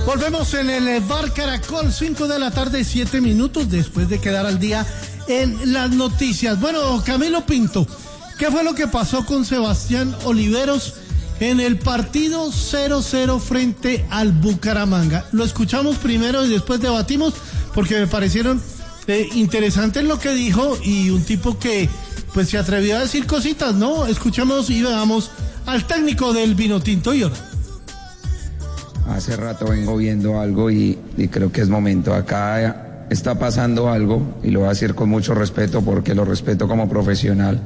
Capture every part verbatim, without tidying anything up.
Volvemos en el Bar Caracol, cinco de la tarde, siete minutos, después de quedar al día en las noticias. Bueno, Camilo Pinto, ¿qué fue lo que pasó con Sebastián Oliveros en el partido cero cero frente al Bucaramanga? Lo escuchamos primero y después debatimos, porque me parecieron eh, interesantes lo que dijo, y un tipo que pues se atrevió a decir cositas, ¿no? Escuchemos y veamos al técnico del Vinotinto y Oro. Hace rato vengo viendo algo y, y creo que es momento. Acá está pasando algo, y lo voy a decir con mucho respeto porque lo respeto como profesional,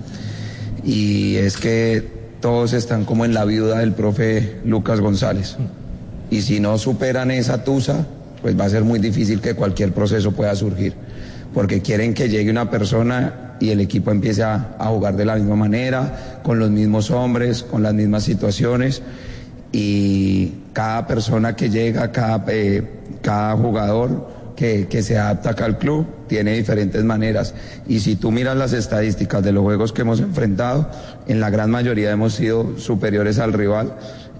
y es que todos están como en la viuda del profe Lucas González, y si no superan esa tusa, pues va a ser muy difícil que cualquier proceso pueda surgir, porque quieren que llegue una persona y el equipo empiece a, a jugar de la misma manera, con los mismos hombres, con las mismas situaciones, y cada persona que llega, cada, eh, cada jugador que, que se adapta acá al club tiene diferentes maneras, y si tú miras las estadísticas de los juegos que hemos enfrentado, en la gran mayoría hemos sido superiores al rival,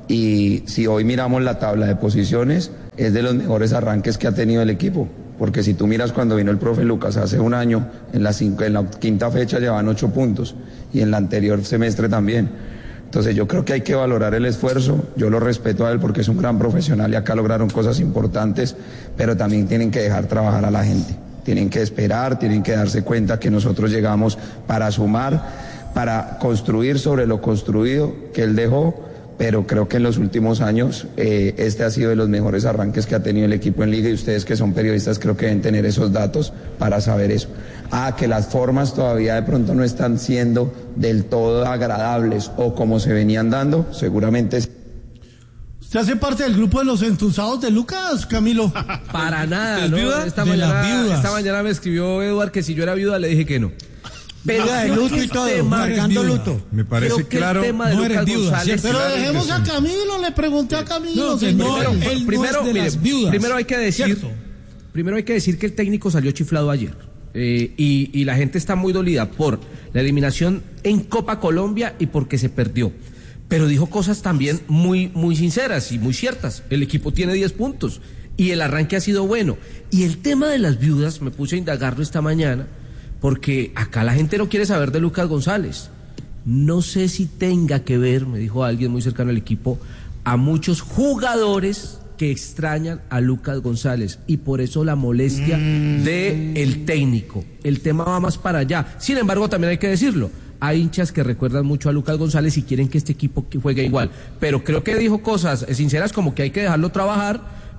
y si hoy miramos la tabla de posiciones, es de los mejores arranques que ha tenido el equipo, porque si tú miras cuando vino el profe Lucas hace un año, en la, cinco, en la quinta fecha llevaban ocho puntos, y en la anterior semestre también. Entonces yo creo que hay que valorar el esfuerzo, yo lo respeto a él porque es un gran profesional y acá lograron cosas importantes, pero también tienen que dejar trabajar a la gente, tienen que esperar, tienen que darse cuenta que nosotros llegamos para sumar, para construir sobre lo construido que él dejó, pero creo que en los últimos años eh, este ha sido de los mejores arranques que ha tenido el equipo en Liga, y ustedes que son periodistas creo que deben tener esos datos para saber eso. Ah, que las formas todavía de pronto no están siendo del todo agradables o como se venían dando, seguramente. ¿Usted hace parte del grupo de los entusados de Lucas, Camilo? Para nada, ¿no? Viuda? Esta de mañana, esta mañana me escribió Eduard que si yo era viuda le dije que no. Pero de luto y todo, marcando luto. Me parece claro. El tema de no Lucas viuda, González, pero dejemos a Camilo, le pregunté a Camilo. No, señor. primero, Primero, él primero, no es de mire, las viudas, primero hay que decir, ¿cierto? primero hay que decir que el técnico salió chiflado ayer. Eh, y, y la gente está muy dolida por la eliminación en Copa Colombia y porque se perdió. Pero dijo cosas también muy, muy sinceras y muy ciertas. El equipo tiene diez puntos y el arranque ha sido bueno. Y el tema de las viudas, me puse a indagarlo esta mañana, porque acá la gente no quiere saber de Lucas González. No sé si tenga que ver, me dijo alguien muy cercano al equipo, a muchos jugadores que extrañan a Lucas González, y por eso la molestia mm. de el técnico. El tema va más para allá. Sin embargo, también hay que decirlo, hay hinchas que recuerdan mucho a Lucas González y quieren que este equipo juegue igual, pero creo que dijo cosas sinceras como que hay que dejarlo trabajar,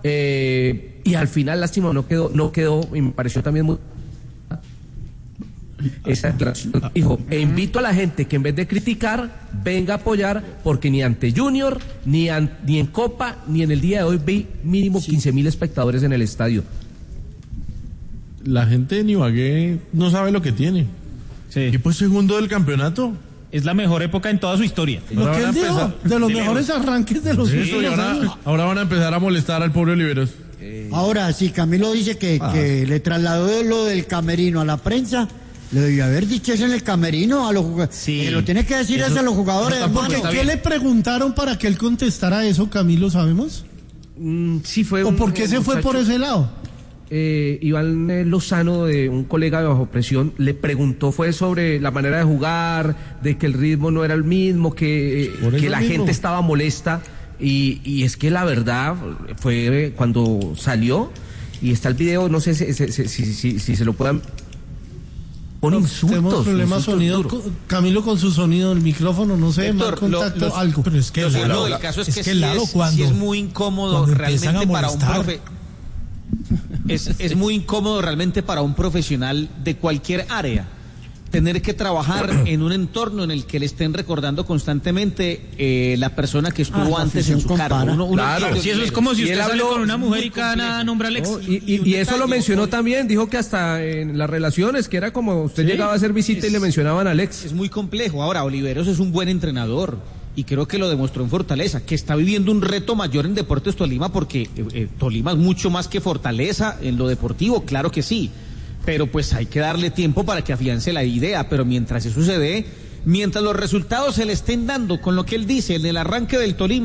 eh, y al final, lástima, no quedó, no quedó, y me pareció también muy... Esa declaración dijo, e invito a la gente que en vez de criticar venga a apoyar, porque ni ante Junior ni, an, ni en Copa ni en el día de hoy vi mínimo sí. quince mil espectadores en el estadio. La gente de Ibagué no sabe lo que tiene. Sí. ¿Y pues segundo del campeonato? Es la mejor época en toda su historia. Lo que él dijo, de los mejores arranques de los sí, últimos ahora, años. Ahora van a empezar a molestar al pobre Oliveros. Eh. Ahora, si Camilo dice que, ah. que le trasladó lo del camerino a la prensa, le debió haber dicho eso en el camerino a los jugadores. Sí. Eh, lo tiene que decir eso, eso a los jugadores. No, ¿Qué, ¿Qué le preguntaron para que él contestara eso, Camilo, sabemos? Mm, sí fue. ¿O un, por qué se fue por ese lado? Eh, Iván Lozano, de un colega de Bajo Presión, le preguntó fue sobre la manera de jugar, de que el ritmo no era el mismo, que, que la mismo. gente estaba molesta, y, y es que la verdad fue cuando salió, y está el video, no sé si, si, si, si, si se lo puedan... Con insultos. Tenemos problemas sonido. Duro. Camilo con su sonido, el micrófono, no sé, mal contacto, lo, los, algo. Pero es que, lo, lo, el caso es, es que, que sí, es, cuando, sí es muy incómodo realmente para un profe. Es, es muy incómodo realmente para un profesional de cualquier área tener que trabajar en un entorno en el que le estén recordando constantemente eh, la persona que estuvo ah, antes en su cargo. Uno, uno claro, si eso es como si usted sale con una mujer y cada nada nombra al ex. No, y, y, y eso lo mencionó también, dijo que hasta en las relaciones, que era como usted sí, llegaba a hacer visita es, y le mencionaban al ex. Es muy complejo. Ahora, Oliveros es un buen entrenador, y creo que lo demostró en Fortaleza, que está viviendo un reto mayor en Deportes Tolima, porque eh, eh, Tolima es mucho más que Fortaleza en lo deportivo, claro que sí, pero pues hay que darle tiempo para que afiance la idea. Pero mientras eso se dé, mientras los resultados se le estén dando con lo que él dice en el arranque del Tolima,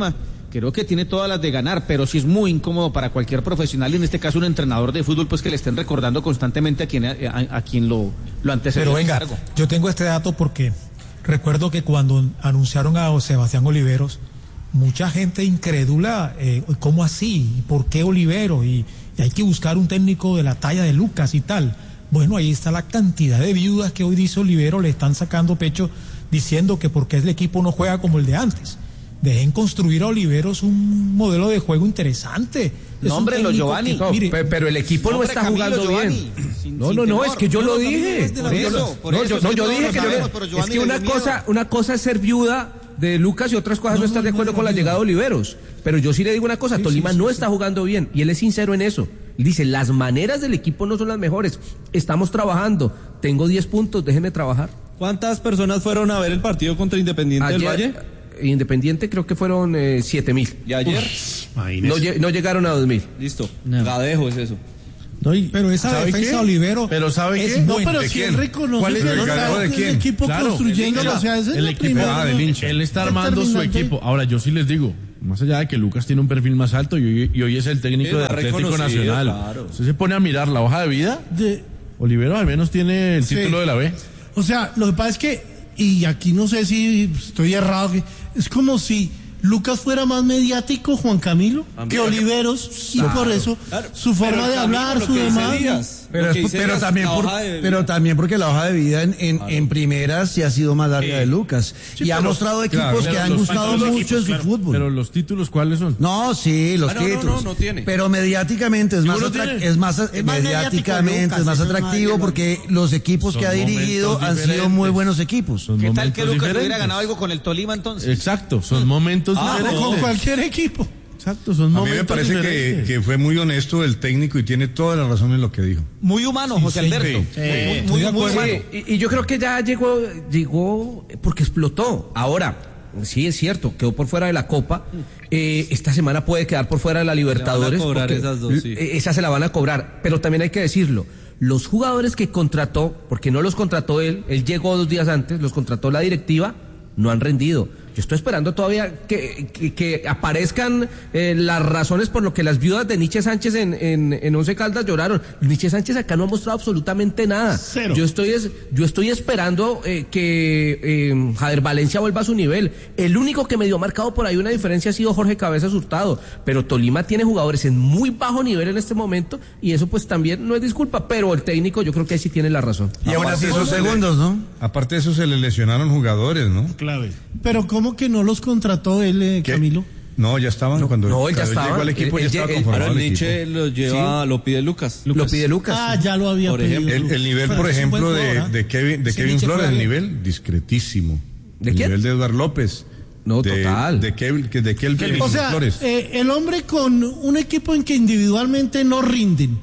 creo que tiene todas las de ganar, pero sí es muy incómodo para cualquier profesional, y en este caso un entrenador de fútbol, pues que le estén recordando constantemente a quien, a, a quien lo, lo antecedió. Pero venga, yo tengo este dato porque recuerdo que cuando anunciaron a Sebastián Oliveros, mucha gente incrédula, eh, ¿cómo así? ¿Por qué Oliveros? Y, y hay que buscar un técnico de la talla de Lucas y tal. Bueno, ahí está la cantidad de viudas que hoy dice Oliveros, le están sacando pecho diciendo que porque el equipo no juega como el de antes. Dejen construir a Oliveros un modelo de juego interesante. Nómbrelo, Giovanni. No, mire, pero el equipo no está Camilo, jugando Giovanni, bien. Sin, no, no, no, es que yo lo dije. Por eso, por no, eso, yo, no, yo dije que no. Es que una cosa, una cosa es ser viuda de Lucas y otras cosas no, no estar de acuerdo no, no, con la llegada de Oliveros. Pero yo sí le digo una cosa, sí, Tolima sí, sí, no sí, está sí. jugando bien, y él es sincero en eso. Dice, las maneras del equipo no son las mejores. Estamos trabajando. Tengo diez puntos, déjeme trabajar. ¿Cuántas personas fueron a ver el partido contra Independiente Ayer, del Valle? Independiente creo que fueron eh, siete mil. ¿Y ayer? Uf, no, no llegaron a dos mil. Listo. No. Gadejo es eso. No, y, pero esa defensa de Olivero. Pero ¿sabe es qué? No, pero si él reconoce ¿Cuál es que el, el, de quién? el equipo claro, construyéndolo, o sea, ese el es equipo primero, ah, del hincha. Él está armando su equipo. Ahora, yo sí les digo, más allá de que Lucas tiene un perfil más alto y hoy, y hoy es el técnico de Atlético Nacional. Claro. Usted se pone a mirar la hoja de vida. De... Olivero al menos tiene el sí. título de la B. O sea, lo que pasa es que, y aquí no sé si estoy errado, es como si Lucas fuera más mediático, Juan Camilo, también, que Oliveros, y claro, por eso claro, su forma de hablar, su demás. Pero, es, pero, también por, pero también porque la hoja de vida en, en, claro. en primera sí ha sido más larga sí. de Lucas. Sí, y pero, ha mostrado equipos claro, que han gustado mucho equipos, en su claro. fútbol. Pero los títulos, ¿cuáles son? No, sí, los ah, no, títulos. No, no, no tiene. Pero mediáticamente es más, atrac- es más, es más mediáticamente Lucas, es más atractivo es porque los equipos que ha dirigido han sido muy buenos equipos. Son ¿Qué tal que Lucas diferentes. hubiera ganado algo con el Tolima entonces? Exacto, son momentos ah, diferentes. Con cualquier equipo. Exacto, son a mí me parece que, que fue muy honesto el técnico y tiene toda la razón en lo que dijo. Muy humano, sí, José Alberto. Sí, muy, muy, muy, muy humano. Sí, y, y yo creo que ya llegó, llegó porque explotó. Ahora, sí es cierto, quedó por fuera de la Copa. Eh, esta semana puede quedar por fuera de la Libertadores. Se van a cobrar esas dos, sí. Esa se la van a cobrar, pero también hay que decirlo. Los jugadores que contrató, porque no los contrató él, él llegó dos días antes, los contrató la directiva, no han rendido. Yo estoy esperando todavía que, que, que aparezcan eh, las razones por lo que las viudas de Nietzsche Sánchez en, en, en Once Caldas lloraron. Nietzsche Sánchez acá no ha mostrado absolutamente nada. Cero. Yo estoy, es, yo estoy esperando eh, que eh, Jader Valencia vuelva a su nivel. El único que me dio marcado por ahí una diferencia ha sido Jorge Cabezas Hurtado. Pero Tolima tiene jugadores en muy bajo nivel en este momento y eso pues también no es disculpa. Pero el técnico yo creo que ahí sí tiene la razón. Y aún así esos segundos, ¿no? Aparte de eso se le lesionaron jugadores, ¿no? Clave. Pero ¿cómo que no los contrató él, eh, Camilo? No, ya estaban no, cuando, no, él ya cuando estaba. llegó al equipo, él, ya él, estaba conformado el Nietzsche lo lleva, sí. lo pide Lucas. Lucas. Lo pide Lucas. Ah, ya lo había por pedido. Ejemplo, el, el nivel, por ejemplo, de, de Kevin, de Kevin Flores, el nivel discretísimo. ¿De el quién? nivel de Eduardo López. No, de, total. De Kevin, de, de Kevin o sea, Flores. Eh, el hombre con un equipo en que individualmente no rinden.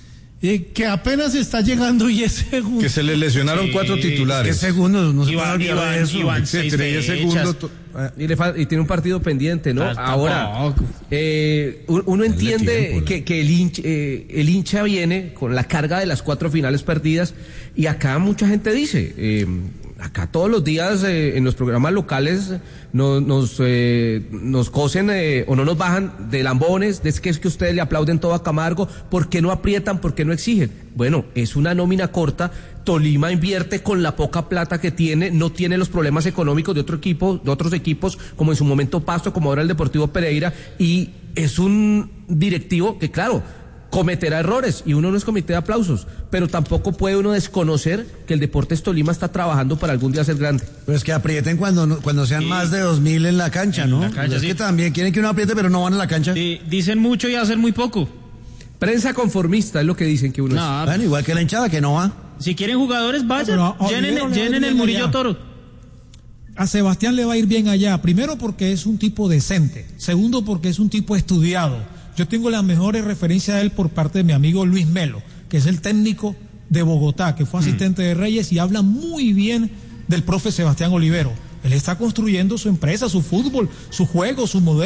Eh, que apenas está llegando y es segundo. Que se le lesionaron sí, cuatro titulares. ¿Qué segundos? No se puede olvidar de eso. Etcétera, y es segundo. To- y, le fa- y tiene un partido pendiente, ¿no? Hasta Ahora, eh, uno entiende tiempo, que, que el, hincha, eh, el hincha viene con la carga de las cuatro finales perdidas y acá mucha gente dice... Eh, acá todos los días eh, en los programas locales nos nos, eh, nos cosen eh, o no nos bajan de lambones, de que es que ustedes le aplauden todo a Camargo, ¿por qué no aprietan, por qué no exigen? Bueno, es una nómina corta, Tolima invierte con la poca plata que tiene, no tiene los problemas económicos de otro equipo, de otros equipos, como en su momento Pasto, como ahora el Deportivo Pereira, y es un directivo que claro, cometerá errores y uno no es comité de aplausos, pero tampoco puede uno desconocer que el Deportes Tolima está trabajando para algún día ser grande. Pues que aprieten cuando cuando sean sí. más de dos mil en la cancha, ¿no? La cancha, es sí. que también quieren que uno apriete, pero no van a la cancha. Sí, dicen mucho y hacen muy poco. Prensa conformista es lo que dicen que uno no, es. Bueno, igual que la hinchada que no va. Si quieren jugadores, vayan, no, llenen, llenen, llenen el Murillo allá. Toro. A Sebastián le va a ir bien allá, primero porque es un tipo decente, segundo porque es un tipo estudiado. Yo tengo las mejores referencias de él por parte de mi amigo Luis Melo, que es el técnico de Bogotá, que fue asistente mm. de Reyes y habla muy bien del profe Sebastián Olivero. Él está construyendo su empresa, su fútbol, su juego, su modelo.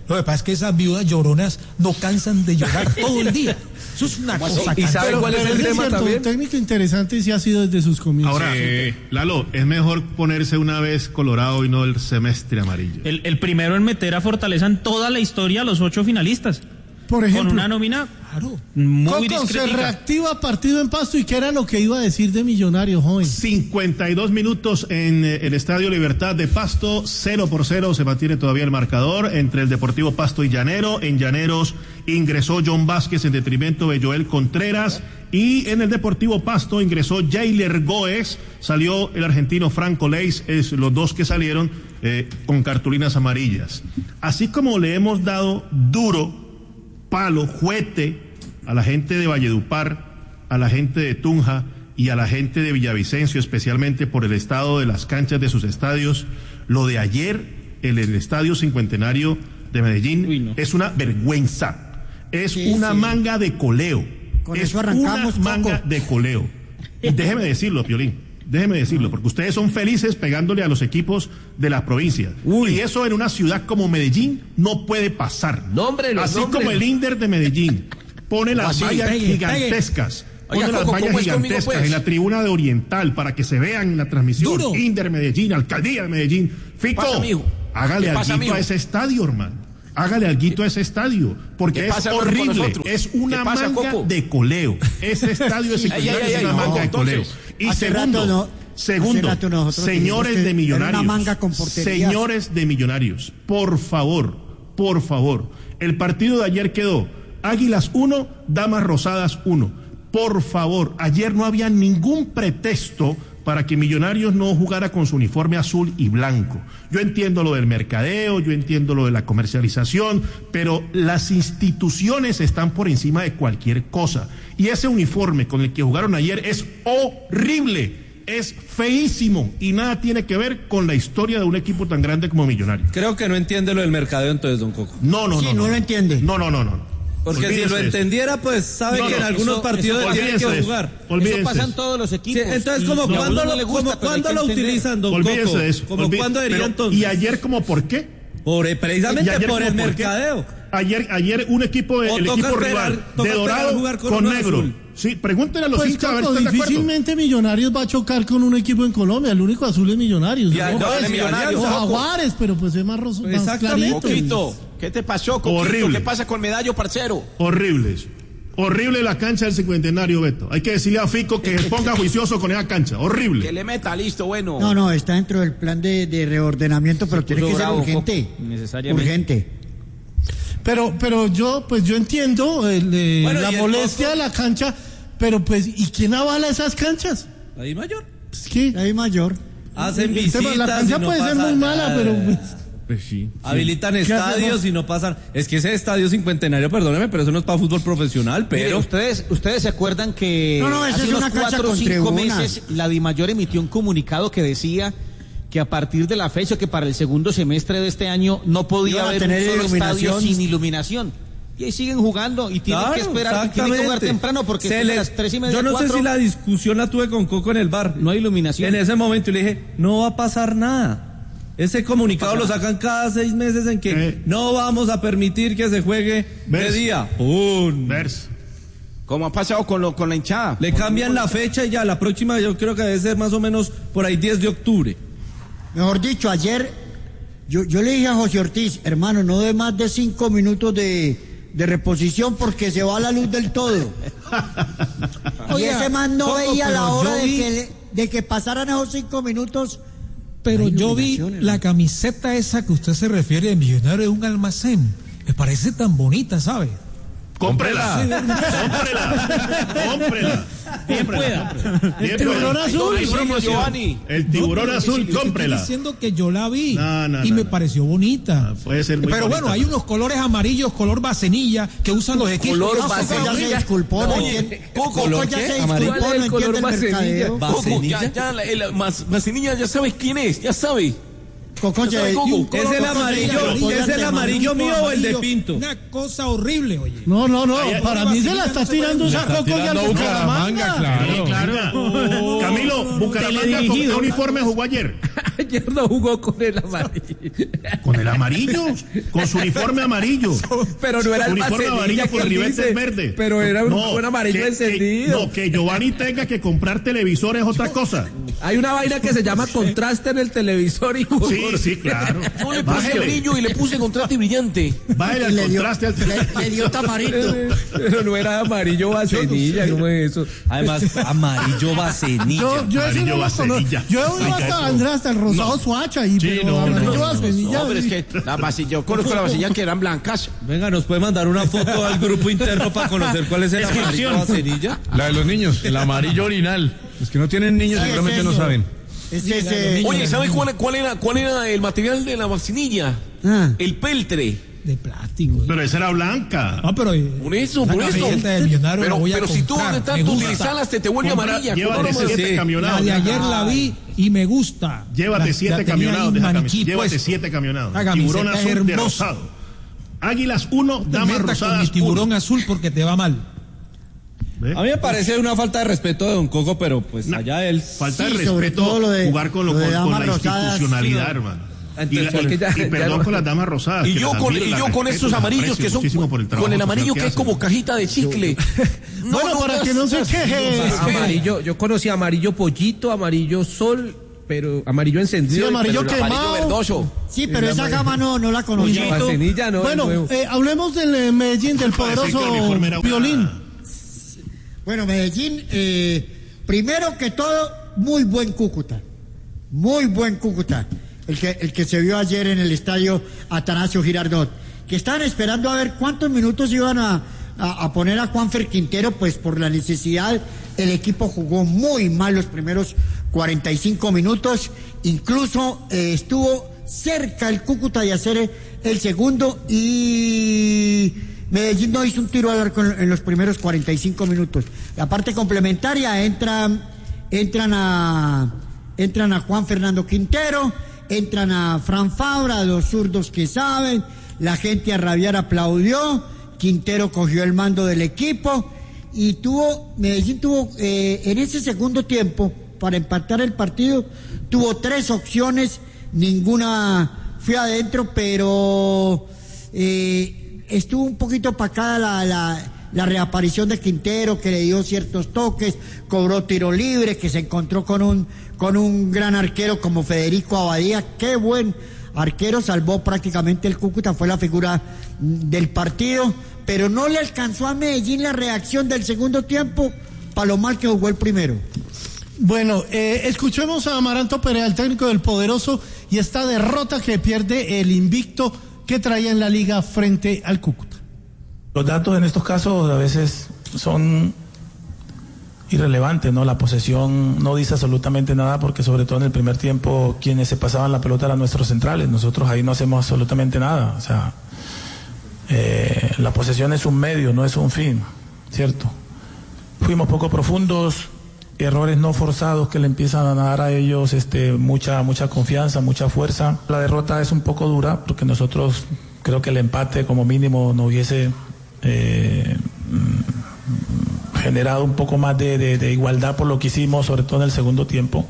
Lo que pasa es que esas viudas lloronas no cansan de llorar todo el día. Eso es una cosa. ¿Y sabe cuál es el tema también? Un técnico interesante sí ha sido desde sus comienzos. Ahora, eh, Lalo, es mejor ponerse una vez colorado y no el semestre amarillo. El, el primero en meter a Fortaleza en toda la historia a los ocho finalistas. Por ejemplo, con una nómina claro. muy Coco, discretica. se reactiva partido en Pasto. ¿Y qué era lo que iba a decir de Millonarios, joven? cincuenta y dos minutos en eh, el Estadio Libertad de Pasto, cero por cero se mantiene todavía el marcador entre el Deportivo Pasto y Llanero. En Llaneros ingresó John Vázquez en detrimento de Joel Contreras, y en el Deportivo Pasto ingresó Jailer Goes, salió el argentino Franco Leis, es los dos que salieron eh, con cartulinas amarillas. Así como le hemos dado duro palo, juete a la gente de Valledupar, a la gente de Tunja y a la gente de Villavicencio, especialmente por el estado de las canchas de sus estadios, lo de ayer en el Estadio Cincuentenario de Medellín Uy, no. es una vergüenza, es sí, una sí. manga de coleo, con es eso arrancamos, una manga Coco. de coleo. Déjeme decirlo, Piolín. Déjeme decirlo, porque ustedes son felices pegándole a los equipos de la provincia. Uy. Y eso en una ciudad como Medellín no puede pasar. Nómbrelo, Así nómbrelo. como el Inder de Medellín pone las Así, vallas pegue, gigantescas, pegue. pone Oiga, las Coco, vallas ¿cómo es gigantescas conmigo, pues? en la tribuna de Oriental para que se vean en la transmisión. Duro. Inder Medellín, Alcaldía de Medellín. Fico, ¿Qué pasa, mijo? hágale ¿Qué pasa, alguito mijo? a ese estadio, hermano. Hágale alguito a ese estadio, porque es horrible, es una pasa, manga Coco? de coleo. Ese estadio de Ay, ay, ay, es una no, manga de coleo. entonces, Y hace segundo, rato no- segundo, hace rato nosotros señores dijimos que de era Millonarios, una manga con porterías. señores de Millonarios, por favor, por favor, el partido de ayer quedó Águilas uno, Damas Rosadas uno. Por favor, ayer no había ningún pretexto para que Millonarios no jugara con su uniforme azul y blanco. Yo entiendo lo del mercadeo, yo entiendo lo de la comercialización, pero las instituciones están por encima de cualquier cosa. Y ese uniforme con el que jugaron ayer es horrible, es feísimo y nada tiene que ver con la historia de un equipo tan grande como Millonarios. Creo que no entiende lo del mercadeo entonces, don Coco. No, no, Sí, no. no lo entiende. No, no, no, no. Porque Olvídese si lo de eso. entendiera, pues sabe No, que no, en algunos eso- partidos eso- tiene que olvídense de jugar. eso. Olvídense Eso pasa de en eso. todos los Sí, equipos. entonces, como Y a cuando uno no lo, le gusta, como pero hay cuando que lo entender. utilizan, don Olvídense Coco. de eso. Como olví- cuando debería pero- entonces. ¿Y ayer como por qué? Por, ¿Y precisamente ayer por el como por qué? mercadeo. Ayer, ayer un equipo, de, O el toca equipo esperar- rival, toca de esperar dorado jugar con con, uno negro. azul. Sí, pregúntenle a los Pues, hinchas a ver si Coco, están de acuerdo. difícilmente Millonarios va a chocar con un equipo en Colombia. El único azul es Millonarios. Y hay ¿no? dos Pues, Millonarios, los Coco. Jaguares, pero pues es más roso, más Exactamente. clarito. Coquito, ¿qué te pasó, Coquito? Horrible. ¿Qué pasa con Medallo, parcero? Horribles. Horrible la cancha del Cincuentenario, Beto. Hay que decirle a Fico que se ponga juicioso con esa cancha. Horrible. Que le meta, listo, bueno. No, no, está dentro del plan de, de reordenamiento, pero Se tiene puso que ser bravo, urgente. Coco, necesariamente. Urgente. Pero, pero yo, pues yo entiendo el, eh, Bueno, la y el molestia costo- de la cancha, pero pues, ¿y quién avala esas canchas? Ahí mayor. Es que Ahí mayor. Hacen el tema- visitas. la cancha y no puede ser pasa muy mala, nada. pero pues, Pues sí. Habilitan ¿Qué estadios hacemos? y no pasan. Es que ese estadio cincuentenario, perdóneme, pero eso no es para fútbol profesional, Mire, pero. ustedes, ustedes se acuerdan que No, no, esa hace es unos una cancha cuatro o con cinco tribunas. meses la Dimayor emitió un comunicado que decía que a partir de la fecha, que para el segundo semestre de este año no podía Iban a haber tener un solo iluminación. estadio sin iluminación. Y ahí siguen jugando y tienen Claro, que esperar, y tienen que jugar exactamente. temprano porque Se son le- las tres y media, Yo no cuatro, sé si la discusión la tuve con Coco en el bar. no hay iluminación. En ese momento yo le dije, no va a pasar nada. Ese comunicado lo sacan cada seis meses en que Eh. no vamos a permitir que se juegue de ¿Ves? día. ¡Pum! Vers. ¿Cómo ha pasado con, lo, con la hinchada? Le cambian la fecha y ya, la próxima yo creo que debe ser más o menos por ahí diez de octubre. Mejor dicho, ayer yo, yo le dije a José Ortiz, hermano, no dé más de cinco minutos de, de reposición porque se va la luz del todo. Y Oiga, ese man no Coco, veía la pero hora yo de vi- que, de que pasaran esos cinco minutos. Pero Hay yo vi iluminación, la hermano. camiseta esa que usted se refiere de Millonario de un almacén. Me parece tan bonita, ¿sabe? Cómprela. Cómprela. Cómprela. Bien pueda. Bien tiburón pueda. azul. Ahí vamos, Giovanni. El tiburón No, azul, le estoy cómprela. diciendo que yo la vi No, no, y no, me no. pareció bonita. Ah, puede ser muy Pero bonita, bueno, hay pero- unos colores amarillos, color bacenilla, que usan los equipos. Color Eso, vacenilla. Ya se disculpó, no, Oye, entiende. Coco, Coco ¿color ya qué? se Amarillo. disculpó, ¿Cuál no es el color entiende el vacenilla? mercadeo. Coco, ¿Vacenilla? ya, ya, la, el, mas, Vacinilla, ya sabes quién es, ya sabes. Coco Ya sabe, se- Coco. y un ¿Es color el Coco se amarillo, disculpó de es el antemano. amarillo mío o el de Amarillo, Pinto? Una cosa horrible, oye. no, no, no, Ay, para mí se la está tirando esa Coco y al tirando Bucaramanga, Bucaramanga. claro. Camilo, Bucaramanga, ¿con qué uniforme jugó ayer? Ayer no jugó con el amarillo. ¿Con el amarillo? Con su uniforme amarillo. Pero no era el uniforme amarillo por ribetes verde. Pero era un, no, un amarillo que, encendido. Que, no, que Giovanni tenga que comprar televisores es otra cosa. Hay una vaina que se llama contraste en el televisor. Y sí, sí, claro. Yo le puse brillo y le puse contraste brillante. Bájale al contraste al televisor. Le, le dio tamarito. Pero no era amarillo vasenilla, ¿cómo es eso? Además, amarillo vasenilla. Yo, yo amarillo no vasenilla. Yo he oído hasta Andrés, hasta el rosado no. Suacha y sí, pero no, amarillo no, no, vasenilla. No, pero es que la vasillas, yo conozco la vasillas que eran blancas. Venga, ¿nos puede mandar una foto al grupo interno para conocer cuál es el amarillo vasenilla? La de los niños, el amarillo orinal. Los que no tienen niños Sí, seguramente es no eso. saben. Es ese- Oye, ¿sabes cuál, cuál, era, cuál era el material de la vacinilla? Ah. El peltre. De plástico. Pero esa era blanca. No, pero. Por eso, la por eso. camiseta del millonario la Pero, voy a pero si tú comprar, de me tanto gusta. utilizarlas te, te vuelve Compra- amarilla. llévate color siete amarillo. camionados. La de ayer Ah. la vi y me gusta. Llévate La- siete la tenía camionados ahí de esa maniquí camiseta. Llévate puesto. siete camionados. La camiseta Tiburón es azul de hermosa. rosado. Águilas uno, Te damas metas con rosadas mi tiburón uno. azul porque te va mal. ¿Ve? A mí me parece una falta de respeto de Don Coco, pero pues Una allá él. Falta Sí, de sobre respeto todo lo de- jugar con, lo, lo de con, con damas la rosadas, institucionalidad, sí, no. hermano. Y, Entonces, la- porque y- ya- y ya perdón no- con las damas rosadas. Y que yo las con, admiro, y las yo con respeto, esos las amarillos aprecio que son muchísimo por el con trabajo el social amarillo que es hacen. como cajita de chicle. No, Bueno, no, para no, que no se no, queje. no, Amarillo, yo conocí amarillo pollito, amarillo sol, pero amarillo encendido. Sí, amarillo pero- quemado. amarillo verdoso. Sí, pero esa gama no, no la conocía. Vasenilla, no, Bueno, el nuevo. eh, hablemos del eh, Medellín, del Para decir que el poderoso uniforme era una- Piolín. Bueno, Medellín, eh, primero que todo, muy buen Cúcuta. Muy buen Cúcuta. El que, el que se vio ayer en el estadio Atanasio Girardot. Que estaban esperando a ver cuántos minutos iban a, a, a poner a Juanfer Quintero, pues por la necesidad, el equipo jugó muy mal los primeros cuarenta y cinco minutos. Incluso eh, estuvo cerca el Cúcuta de hacer el segundo y Medellín no hizo un tiro al arco en, en los primeros cuarenta y cinco minutos. La parte complementaria entra, entran a entran a Juan Fernando Quintero, entran a Fran Fabra, los zurdos que saben, la gente a rabiar aplaudió, Quintero cogió el mando del equipo y tuvo, Medellín tuvo eh, en ese segundo tiempo para empatar el partido, tuvo tres opciones, ninguna fue adentro, pero eh, estuvo un opacada opacada la, la, la reaparición de Quintero, que le dio ciertos toques, cobró tiro libre, que se encontró con un, con un gran arquero como Federico Abadía, qué buen arquero, salvó prácticamente el Cúcuta, fue la figura del partido, pero no le alcanzó a Medellín la reacción del segundo tiempo para lo mal que jugó el primero. Bueno, eh, escuchemos a Amaranto Perea, el técnico del Poderoso, y esta derrota que pierde el invicto que traía en la liga frente al Cúcuta. Los datos en estos casos a veces son irrelevantes, ¿no? La posesión no dice absolutamente nada porque sobre todo en el primer tiempo quienes se pasaban la pelota eran nuestros centrales, nosotros ahí no hacemos absolutamente nada, o sea, eh, la posesión es un medio, no es un fin, ¿cierto? Fuimos poco profundos, errores no forzados que le empiezan a dar a ellos este, mucha, mucha confianza, mucha fuerza. La derrota es un poco dura porque nosotros creo que el empate como mínimo no hubiese eh, generado un poco más de, de, de igualdad por lo que hicimos, sobre todo en el segundo tiempo.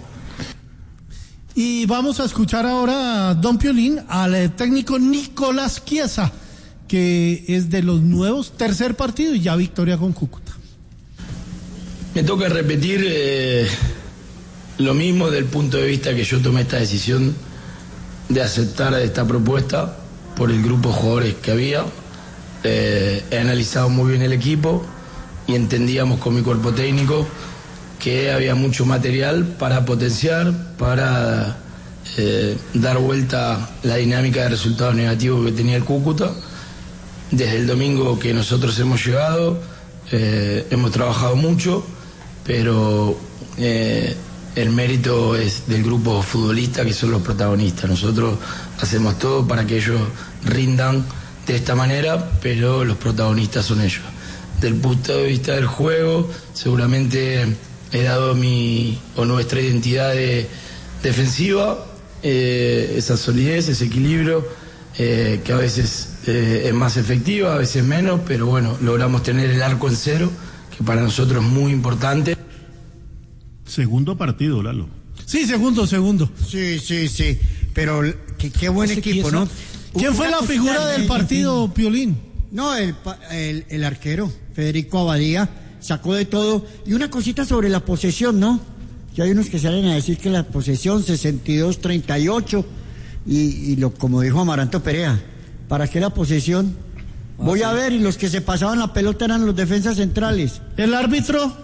Y vamos a escuchar ahora a Don Piolín, al eh, técnico Nicolás Chiesa, que es de los nuevos, tercer partido y ya victoria con Cúcuta. Me toca repetir eh, lo mismo desde el punto de vista que yo tomé esta decisión de aceptar esta propuesta por el grupo de jugadores que había. Eh, he analizado muy bien el equipo y entendíamos con mi cuerpo técnico que había mucho material para potenciar, para eh, dar vuelta la dinámica de resultados negativos que tenía el Cúcuta. Desde el domingo que nosotros hemos llegado, eh, hemos trabajado mucho, pero eh, el mérito es del grupo futbolista, que son los protagonistas. Nosotros hacemos todo para que ellos rindan de esta manera, pero los protagonistas son ellos. Del punto de vista del juego, seguramente he dado mi o nuestra identidad de, defensiva, eh, esa solidez, ese equilibrio, eh, que a veces eh, es más efectiva, a veces menos, pero bueno, logramos tener el arco en cero, que para nosotros es muy importante. Segundo partido, Lalo. Sí, segundo, segundo. Sí, sí, sí. Pero qué, qué buen equipo, ¿no? ¿Quién fue la figura del partido, Piolín? No, el, el, el arquero, Federico Abadía, sacó de todo. Y una cosita sobre la posesión, ¿no? Ya hay unos que salen a decir que la posesión sesenta y dos treinta y ocho, y, y lo, como dijo Amaranto Perea, ¿para qué la posesión? Voy a ver, y los que se pasaban la pelota eran los defensas centrales. ¿El árbitro?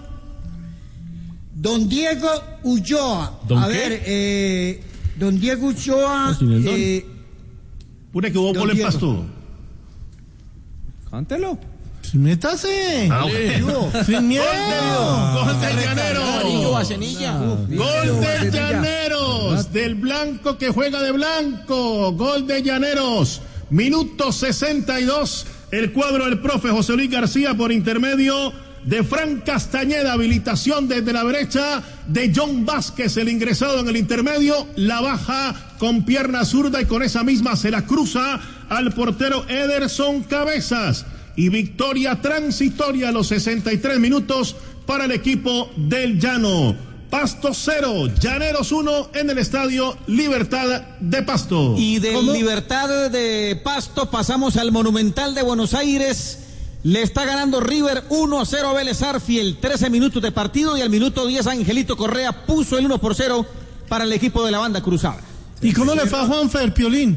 Don Diego Ulloa. ¿Don a qué? ver, eh, don Diego Ulloa. Eh, Pure que hubo gol en Pasto. Cántelo. Sí, métase. Ah, okay. Sin miedo. Gol del Llaneros. Gol del Llaneros. Del blanco que juega de blanco. Gol de Llaneros. Minuto sesenta y dos. El cuadro del profe José Luis García por intermedio de Fran Castañeda. Habilitación desde la derecha de John Vázquez, el ingresado en el intermedio. La baja con pierna zurda y con esa misma se la cruza al portero Ederson Cabezas. Y victoria transitoria a los sesenta y tres minutos para el equipo del Llano. Pasto cero, Llaneros uno en el estadio Libertad de Pasto. Y del ¿Cómo? Libertad de Pasto pasamos al Monumental de Buenos Aires. Le está ganando River uno a cero a Vélez Arfiel, trece minutos de partido, y al minuto diez Angelito Correa puso el uno por cero para el equipo de la banda cruzada. ¿Y cómo le fue a Juanfer, Piolín?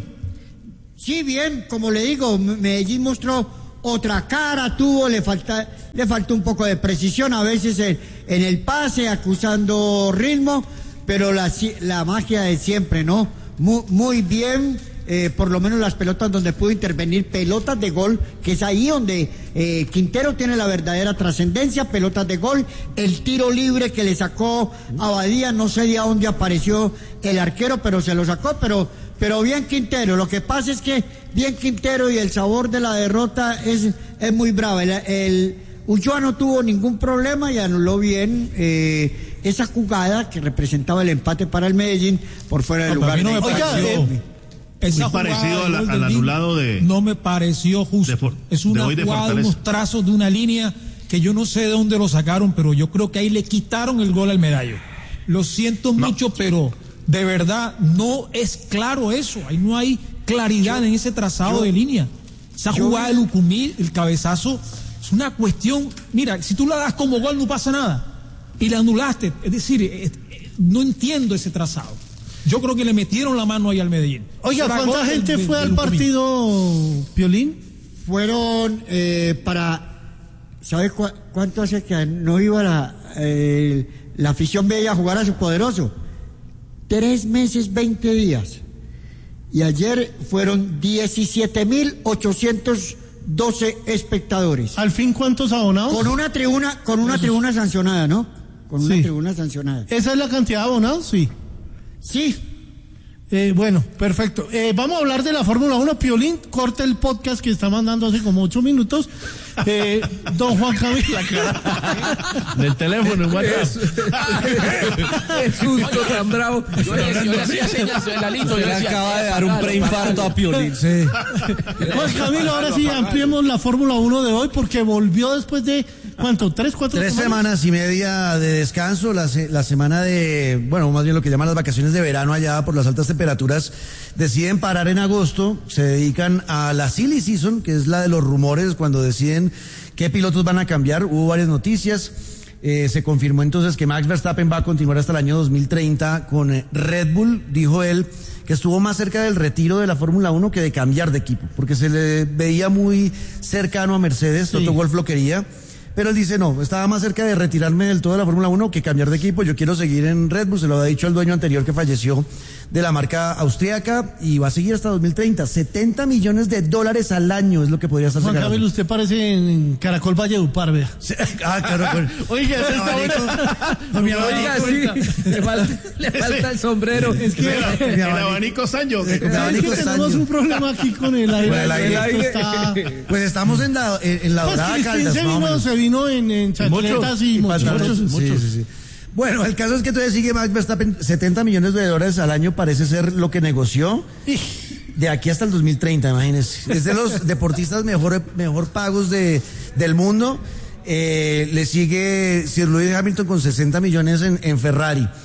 sí, bien, como le digo, Medellín mostró otra cara, tuvo, le falta, le faltó un poco de precisión a veces en, en el pase, acusando ritmo, pero la, la magia de siempre, ¿no? Muy, muy bien, eh, por lo menos las pelotas donde pudo intervenir, pelotas de gol, que es ahí donde eh, Quintero tiene la verdadera trascendencia, pelotas de gol, el tiro libre que le sacó Abadía, no sé de dónde apareció el arquero, pero se lo sacó, pero, pero bien Quintero. Lo que pasa es que bien Quintero, y el sabor de la derrota es, es muy bravo. El, el Ulloa no tuvo ningún problema y anuló bien eh, esa jugada que representaba el empate para el Medellín por fuera del lugar. No de... me Oiga, eh, muy parecido al, al anulado de... No me pareció justo. For, es una jugada, unos trazos de una línea que yo no sé de dónde lo sacaron, pero yo creo que ahí le quitaron el gol al Medallo. Lo siento no. mucho, pero de verdad no es claro eso. Ahí no hay claridad yo, en ese trazado yo, de línea. Esa yo, jugada del Ucumí, el cabezazo, es una cuestión. Mira, si tú la das como gol no pasa nada. Y la anulaste. Es decir, es, es, no entiendo ese trazado. Yo creo que le metieron la mano ahí al Medellín. Oiga, ¿cuánta gente de, fue de, al partido, Piolín? Fueron eh, para... ¿Sabes cu cuánto hace que no iba la, eh, la afición bella a jugar a su poderoso? Tres meses, veinte días. Y ayer fueron diecisiete mil ochocientos doce espectadores. ¿Al fin cuántos abonados? Con una tribuna, con una tribuna sancionada, ¿no? Con una sí. tribuna sancionada. ¿Esa es la cantidad de abonados? Sí. Sí. Eh, bueno, perfecto. Eh, vamos a hablar de la Fórmula uno. Piolín, corte el podcast que está mandando hace como ocho minutos. Eh, don Juan Camilo. Del teléfono, en WhatsApp. Es justo tan bravo. Yo le hacía señas de Lalito. Le acaba de dar un preinfarto a Piolín. Sí. Juan Camilo, ahora sí ampliemos la Fórmula uno de hoy porque volvió después de... ¿Cuánto? ¿Tres, cuatro Tres semanas? semanas y media de descanso, la, se, la semana de, bueno, más bien lo que llaman las vacaciones de verano allá por las altas temperaturas, deciden parar en agosto, se dedican a la silly season, que es la de los rumores, cuando deciden qué pilotos van a cambiar. Hubo varias noticias, eh, se confirmó entonces que Max Verstappen va a continuar hasta el año dos mil treinta con Red Bull, dijo él, que estuvo más cerca del retiro de la Fórmula uno que de cambiar de equipo, porque se le veía muy cercano a Mercedes, sí. Toto Wolff lo quería. Pero él dice, no, estaba más cerca de retirarme del todo de la Fórmula uno que cambiar de equipo. Yo quiero seguir en Red Bull, se lo había dicho el dueño anterior que falleció de la marca austríaca, y va a seguir hasta dos mil treinta. setenta millones de dólares al año es lo que podría estar Juan sacando. Camilo, usted parece en Caracol Valledupar, vea. Sí, ah, claro. Bueno. Oiga, ese está bueno. No, mi Oiga, sí, le falta, le falta el sombrero. Es que el, el abanico Sancho. Es que tenemos un problema aquí con el aire. Bueno, el aire, el aire está... Pues estamos en la, en, en la pues dorada Caldas. Se vino, se vino en, en chancletas y muchos. muchos. Sí, sí, sí. Bueno, el caso es que todavía sigue Max Verstappen, setenta millones de dólares al año parece ser lo que negoció de aquí hasta el dos mil treinta, imagínense. Es de los deportistas mejor, mejor pagos de, del mundo. Eh, le sigue Sir Lewis Hamilton con sesenta millones en, en Ferrari.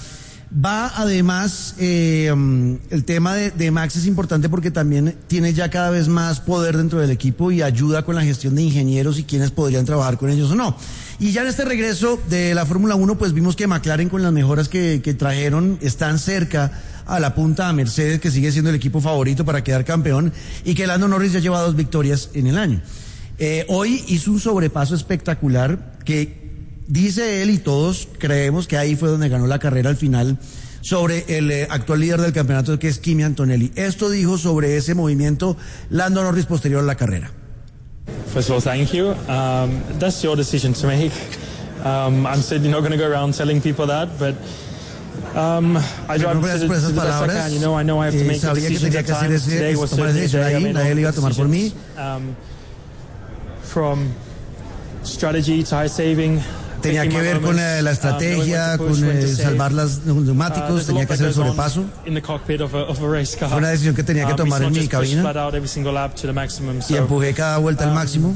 Va además, eh, el tema de, de Max es importante porque también tiene ya cada vez más poder dentro del equipo y ayuda con la gestión de ingenieros y quienes podrían trabajar con ellos o no. Y ya en este regreso de la Fórmula uno, pues vimos que McLaren con las mejoras que, que trajeron están cerca a la punta a Mercedes, que sigue siendo el equipo favorito para quedar campeón, y que Lando Norris ya lleva dos victorias en el año. Eh, hoy hizo un sobrepaso espectacular que dice él y todos creemos que ahí fue donde ganó la carrera al final sobre el eh, actual líder del campeonato, que es Kimi Antonelli. Esto dijo sobre ese movimiento Lando Norris posterior a la carrera. First of all, thank you. Um, that's your decision to make. Um, I'm certainly not going to go around telling people that, but um, I drive to, to the best I can. You know, I know I have to make a decision at times. Today was certainly a day I made all the decisions. Um, from strategy to high saving. Tenía que ver con la, la estrategia, con eh, salvar los neumáticos, tenía que hacer el sobrepaso. Fue una decisión que tenía que tomar en mi cabina y empujé cada vuelta al máximo.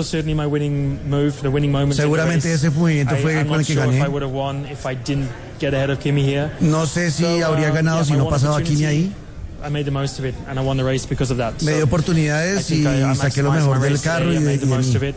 Seguramente ese movimiento fue con el que gané. No sé si habría ganado si no pasaba Kimi ahí. Me dio oportunidades y saqué lo mejor del carro y de, y de mí.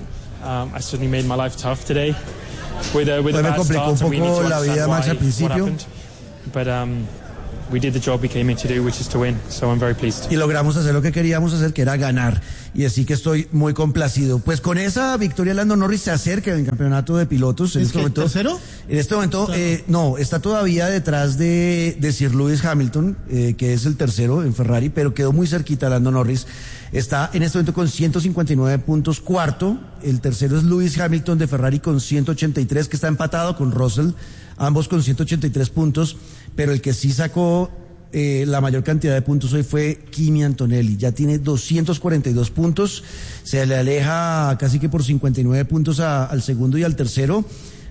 With a, with a me complicó un poco la vida Max al principio, but um, we did the job we came in to do, which is to win. So I'm very pleased. Y logramos hacer lo que queríamos hacer, que era ganar. Y así que estoy muy complacido. Pues con esa victoria Lando Norris se acerca en el campeonato de pilotos. En ¿Es este que momento, tercero? En este momento, eh, no, está todavía detrás de, de Sir Lewis Hamilton, eh, que es el tercero en Ferrari, pero quedó muy cerquita Lando Norris. Está en este momento con ciento cincuenta y nueve puntos, cuarto. El tercero es Lewis Hamilton de Ferrari con ciento ochenta y tres, que está empatado con Russell, ambos con ciento ochenta y tres puntos, pero el que sí sacó eh, la mayor cantidad de puntos hoy fue Kimi Antonelli. Ya tiene doscientos cuarenta y dos puntos, se le aleja casi que por cincuenta y nueve puntos a, al segundo y al tercero.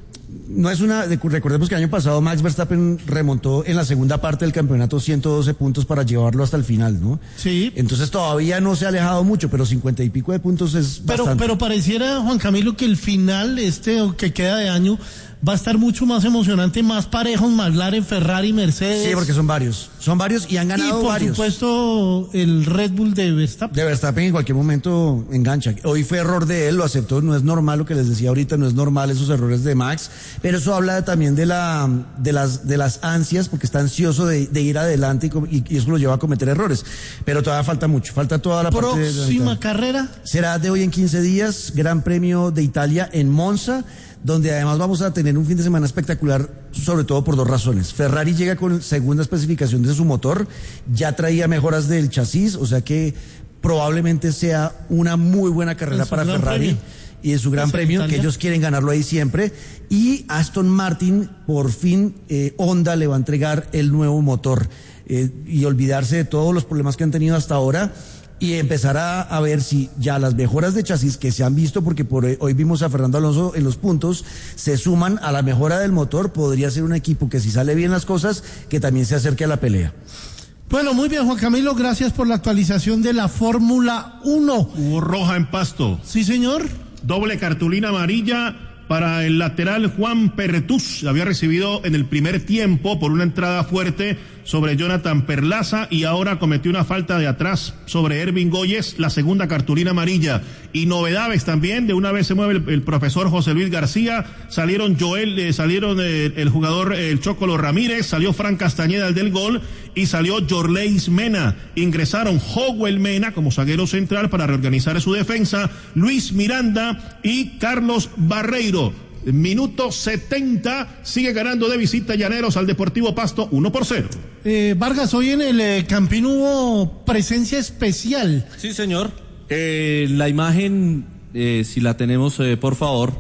No es una, recordemos que el año pasado Max Verstappen remontó en la segunda parte del campeonato ciento doce puntos para llevarlo hasta el final, ¿no? Sí. Entonces todavía no se ha alejado mucho, pero cincuenta y pico de puntos es pero, bastante. Pero pareciera, Juan Camilo, que el final, este que queda de año, va a estar mucho más emocionante, más parejos, McLaren, Ferrari, Mercedes. Sí, porque son varios, son varios y han ganado y por varios. supuesto el Red Bull de Verstappen. De Verstappen en cualquier momento engancha. Hoy fue error de él, lo aceptó, no es normal lo que les decía ahorita, no es normal esos errores de Max, pero eso habla también de la de las de las ansias, porque está ansioso de, de ir adelante y, y eso lo lleva a cometer errores. Pero todavía falta mucho, falta toda la parte de la próxima carrera será de hoy en quince días, Gran Premio de Italia en Monza, donde además vamos a tener un fin de semana espectacular, sobre todo por dos razones. Ferrari llega con segunda especificación de su motor, ya traía mejoras del chasis, o sea que probablemente sea una muy buena carrera para Ferrari premio. y en su gran premio, Italia, que ellos quieren ganarlo ahí siempre. Y Aston Martin, por fin, eh, Honda le va a entregar el nuevo motor eh, y olvidarse de todos los problemas que han tenido hasta ahora. Y empezar a, a ver si ya las mejoras de chasis que se han visto, porque por hoy, hoy vimos a Fernando Alonso en los puntos, se suman a la mejora del motor. Podría ser un equipo que, si sale bien las cosas, que también se acerque a la pelea. Bueno, muy bien, Juan Camilo, gracias por la actualización de la Fórmula uno. Hubo roja en Pasto. Sí, señor. Doble cartulina amarilla para el lateral Juan Perretús. Había recibido en el primer tiempo por una entrada fuerte sobre Jonathan Perlaza y ahora cometió una falta de atrás sobre Ervin Goyes, la segunda cartulina amarilla. Y novedades también, de una vez se mueve el, el profesor José Luis García, salieron Joel, eh, salieron eh, el jugador eh, el Chocolo Ramírez, salió Fran Castañeda el del gol y salió Yorleis Mena. Ingresaron Howell Mena como zaguero central para reorganizar su defensa, Luis Miranda y Carlos Barreiro. Minuto setenta, sigue ganando de visita Llaneros al Deportivo Pasto uno por cero. Eh, Vargas, hoy en el eh, Campín hubo presencia especial. Sí, señor. Eh, la imagen, eh, si la tenemos, eh, por favor,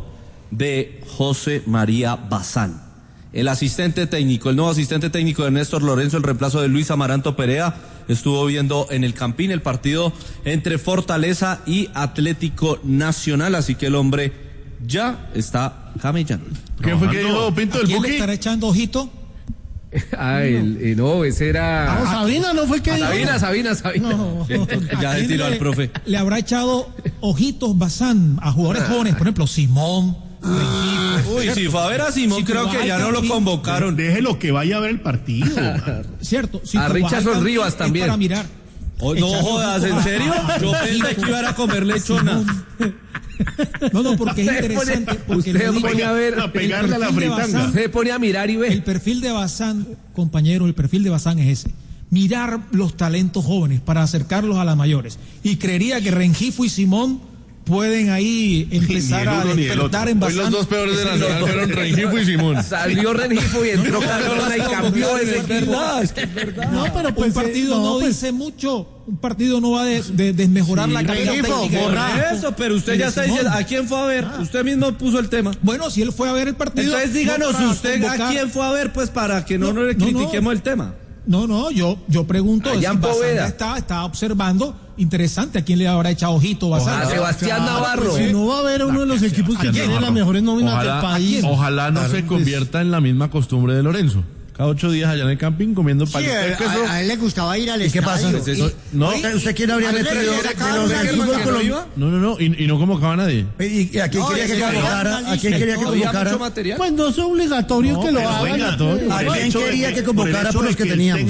de José María Bazán, el asistente técnico, el nuevo asistente técnico de Néstor Lorenzo, el reemplazo de Luis Amaranto Perea. Estuvo viendo en el Campín el partido entre Fortaleza y Atlético Nacional, así que el hombre ya está camellando. ¿Qué fue que dijo Pinto del Buki? ¿Quién le estará echando ojito? Ah, el, el, no, ese era... No, Sabina, ¿no fue que dijo? Sabina, Sabina, Sabina. No. Ya se tiró al profe. Le habrá echado ojitos Bazán a jugadores jóvenes, por ejemplo, Simón, Uy, si fue a ver a Simón, si creo que ya no lo convocaron. Déjelo que vaya a ver el partido. Cierto. Si a Richardson Rivas también. Para mirar. Oh, no jodas, ¿en serio? Yo pensé que iba a comer lechona. No, no, porque es interesante. Porque usted pone a ver, a pegarle a la fritanga. Se pone a mirar y ve. El perfil de Bazán, compañeros, el perfil de Bazán es ese. Mirar los talentos jóvenes para acercarlos a las mayores. Y creería que Rengifo y Simón pueden ahí empezar a despertar en Bazán. Hoy los dos peores de la Nacional fueron Rengifo y Simón. Salió Rengifo y entró Cardona y cambió ese equipo. Es que es verdad. No, pero pues, un partido no, no pues, dice mucho. Un partido no va a de, de, desmejorar sí, la calidad técnica. Por eso, pero usted ya está diciendo, ¿a quién fue a ver? Ah. Usted mismo puso el tema. Bueno, si él fue a ver el partido. Entonces díganos no usted convocar. ¿A quién fue a ver? Pues para que no, no, no le critiquemos no, no. el tema. No, no, yo, yo pregunto, si Bazán está, está observando, interesante, ¿a quién le habrá echado ojito? Bazán? A Sebastián Navarro. Si no va a haber uno de los equipos que tiene las mejores nóminas ojalá, del país. Ojalá no se convierta en la misma costumbre de Lorenzo. Cada ocho días allá en el camping comiendo sí, a, a, a él le gustaba ir al estadio. ¿Qué pasa? Y, no, ¿usted quién habría metido de los fútbol colombiano? No, no, no, y, y no convocaba a nadie. ¿Y, y a quién no, quería que convocara? ¿A quién quería que convocara? Pues no es obligatorio no, que lo hagan. ¿A quién quería que convocara por los que teníamos?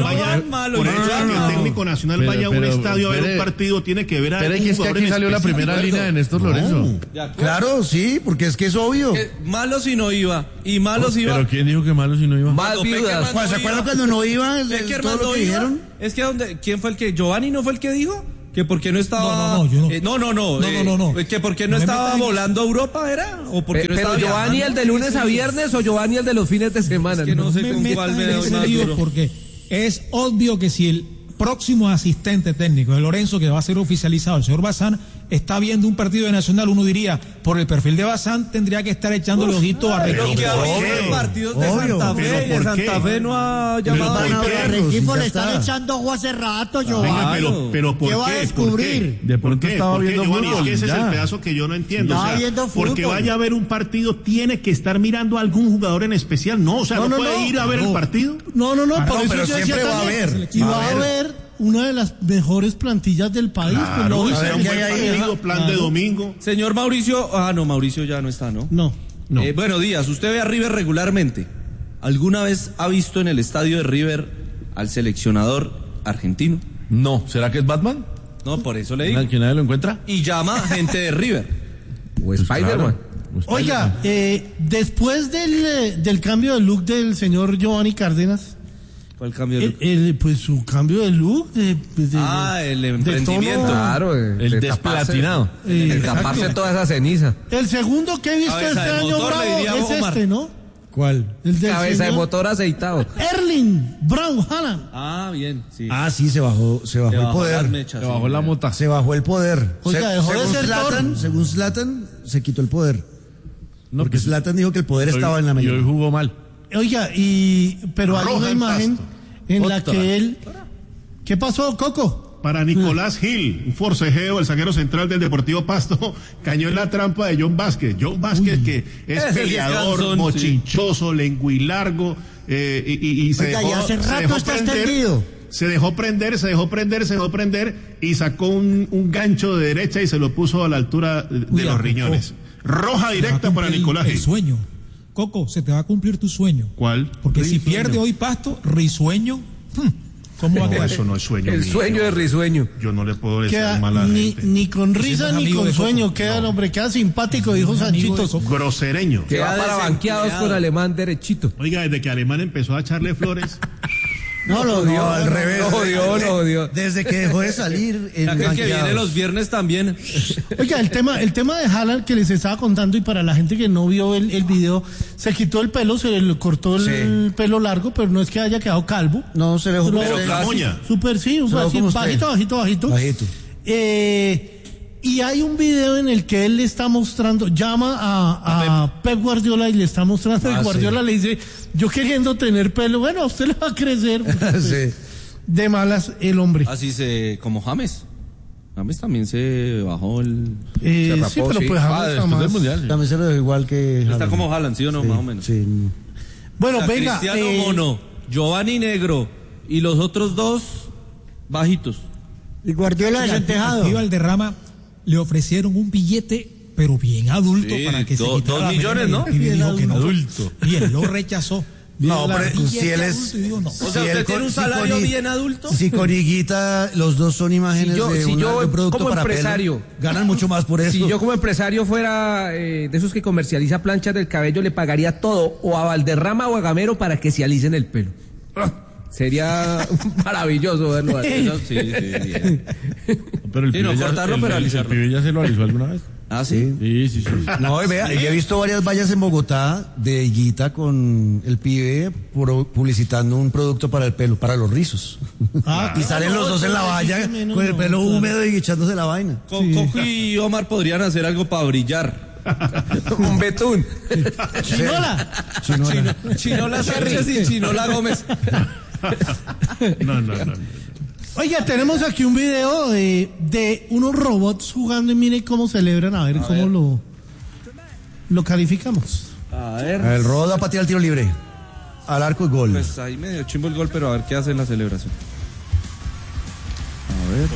Por eso que el técnico nacional vaya a un estadio a ver un partido, tiene que ver a Pero es que aquí salió la primera línea de Néstor Lorenzo. Claro, sí, porque es que es obvio. Malo si no iba, y malo si iba. ¿Pero quién dijo que malo si no iba? Más viudas. ¿Se acuerdan cuando no iba? Todo lo que dijeron. Es que donde, ¿quién fue el que? ¿Giovanni no fue el que dijo? Que porque no estaba. No, no, no, yo no. Eh, no, no, no. No, eh, no, no, no. Que porque no, no estaba volando a Europa, ¿era? ¿O porque eh, no estaba pero Giovanni el de lunes a viernes o Giovanni el de los fines de semana. Es que no, no sé me con cuál me doy más duro. Porque es obvio que si el próximo asistente técnico de Lorenzo, que va a ser oficializado, el señor Bazán, está viendo un partido de Nacional, uno diría, por el perfil de Bazán, tendría que estar echándole ojito a Rengifo. Pero que ha habido partidos de obvio, Santa Fe, y de Santa Fe no ha llamado a Rengifo, le están echando ojo hace rato, yo. Venga, pero, pero ¿por ¿qué qué? va a descubrir? De pronto estaba viendo Giovanni, fútbol. es que ese ya. es el pedazo que yo no entiendo. No, o sea, viendo fútbol. porque vaya a ver un partido, tiene que estar mirando a algún jugador en especial. No, o sea, no, no, no puede no, ir a ver no. el partido. No, no, no, ah, por no, eso pero yo siempre va a haber. ver. Va a haber una de las mejores plantillas del país. Claro, pues, a ver, ¿qué hay ahí? Partido, plan claro. de domingo. Señor Mauricio, ah, no, Mauricio ya no está, ¿no? No, no. Eh, bueno, Díaz, usted ve a River regularmente. ¿Alguna vez ha visto en el estadio de River al seleccionador argentino? No, ¿será que es Batman? No, por eso le digo. ¿Que nadie lo encuentra? Y llama gente de River. O Spider-Man. Oiga, eh, después del, del cambio de look del señor Giovanni Cárdenas, ¿cuál cambio de look? El, el, pues su cambio de look. De, de, ah, el emprendimiento. Tono, claro, el, el desplatinado. El, el taparse toda esa ceniza. El segundo que he visto este año, bravo, es Omar. Este, ¿no? ¿Cuál? El del cabeza señor de motor aceitado. Erling Braun Haaland. Ah, bien, sí. Ah, sí, se bajó, se bajó, se bajó el poder. Mechas, se bajó sí, la mota. Se bajó el poder. Oiga, se, dejó según de ser Zlatan, según Zlatan, se quitó el poder. No, porque Zlatan dijo que el poder hoy, estaba en la mayoría. Y hoy jugó mal. Oiga, y pero hay una imagen pasto. en Otra. la que él... ¿Qué pasó, Coco? Para Nicolás Gil, un forcejeo, el zaguero central del Deportivo Pasto, cayó en la trampa de John Vázquez. John Vázquez, Uy. que es Ese peleador, descansón, mochinchoso, sí. lengüilargo, eh, y, y, y se Oiga, dejó, ya hace se rato dejó está prender, extendido. se dejó prender, se dejó prender, se dejó prender, y sacó un, un gancho de derecha y se lo puso a la altura de, de los riñones. Roja directa para Nicolás Gil. El sueño. Coco, se te va a cumplir tu sueño. ¿Cuál? Porque Risueño. Si pierde hoy Pasto, Risueño, ¿cómo va a quedar? Eso no es sueño. El mío. sueño de Risueño. Yo no le puedo decir Queda mal a la ni, gente. ni con risa ni con sueño. Queda, no. hombre, queda simpático, dijo Sanchito. Grosereño. Que va para banqueados con Alemán derechito. Oiga, desde que Alemán empezó a echarle flores. No, lo dio, no, al no, revés. Lo odió, lo odió. Desde que dejó de salir en el que viene los viernes también. Oiga, el tema, el tema de Haaland que les estaba contando, y para la gente que no vio el, el video, se quitó el pelo, se le cortó el sí. pelo largo, pero no es que haya quedado calvo. No, se le dejó pero camoña. Súper, sí, un así, bajito, bajito, bajito. Bajito. Eh, y hay un video en el que él le está mostrando, llama a, a Pep Guardiola y le está mostrando, ah, y Guardiola sí. le dice, yo queriendo tener pelo, bueno, a usted le va a crecer. Pues, sí. De malas el hombre. Así se, como James. James también se bajó el... Eh, se rapó, sí, pero sí. pues James ah, jamás. Del mundial, sí. También se lo dejó igual que Está Haaland. Como Haaland, ¿sí o no? Sí, más o menos. Sí. Bueno, o sea, venga. Cristiano eh, Mono, Giovanni Negro y los otros dos bajitos. Y Guardiola desentejado. Al Valderrama le ofrecieron un billete pero bien adulto Sí, para que do- se quitara dos la millones, melena, ¿no? y el pibe Bien dijo que no. adulto. Y él lo rechazó. No, La- pero y si este él adulto es. dijo no. O sea, si ¿usted él tiene con- un si salario con I- bien adulto? Si con Higuita los dos son imágenes Si yo- de, si una- yo de un producto como para pelo, empresario- ganan mucho más por eso. Si yo como empresario fuera eh, de esos que comercializa planchas del cabello, le pagaría todo o a Valderrama o a Gamero para que se alicen el pelo. Ah, sería maravilloso verlo. Eso sí, sí, sí. Pero el Sí, no, pibe ya- cortarlo, el- pero el- el alisarlo. pibe ya se lo alisó alguna vez. ¿Ah, sí? Sí, sí, sí. No, y vea, yo he visto varias vallas en Bogotá de Higuita con el pibe pro- publicitando un producto para el pelo, para los rizos. Ah, y salen los dos en la valla menos, con el no, pelo claro. húmedo y echándose la vaina. Co- Coco y Omar podrían hacer algo para brillar. Un betún. Chinola. Chinola. Chino- Chinola Sánchez y Chinola Gómez. No, no, no. no. Oiga, tenemos aquí un video de, de unos robots jugando y mire cómo celebran, a ver A cómo ver. lo lo calificamos. A ver. El robot va a patear el tiro libre. Al arco y gol. Pues ahí medio chimbo el gol, pero a ver qué hace en la celebración. A ver.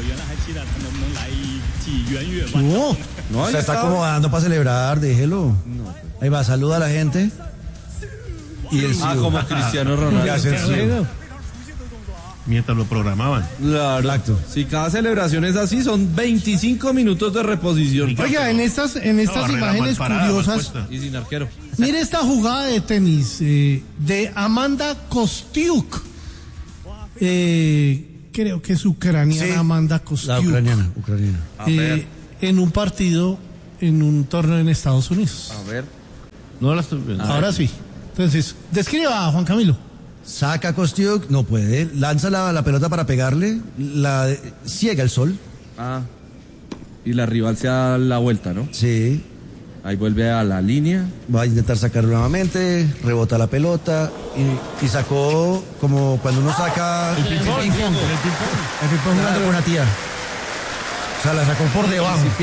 No, No, ahí Se está está. acomodando para celebrar, déjelo. Ahí va, saluda a la gente. Y el Ah, sí. como Cristiano Y Ronaldo. hace el sí. Mientras lo programaban. Claro. Exacto. Si cada celebración es así, son veinticinco minutos de reposición. oiga, en estas en estas No, barrera imágenes mal parada, mal curiosas, puesta. Y sin arquero. mire esta jugada de tenis eh, de Amanda Kostiuk. Eh, creo que es ucraniana, Sí, Amanda La Kostiuk. ucraniana, ucraniana. A eh, ver. en un partido, en un torneo en Estados Unidos. A ver. No la estoy viendo. Ahora sí. Entonces, describa, Juan Camilo. Saca a Kostiuk, no puede. Lanza la, la pelota para pegarle. La ciega el sol. Ah. Y la rival se da la vuelta, ¿no? Sí. Ahí vuelve a la línea. Va a intentar sacarlo nuevamente. Rebota la pelota. Y, y sacó como cuando uno saca. El ping-pong. El ping-pong. El ping-pong jugando con una tía. O sea, la sacó por debajo.